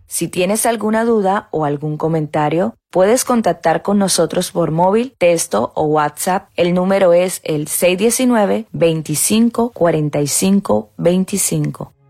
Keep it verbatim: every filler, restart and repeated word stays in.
Si tienes alguna duda o algún comentario, puedes contactar con nosotros por móvil, texto o WhatsApp. El número es el seis uno nueve, veinticinco, cuarenta y cinco, veinticinco.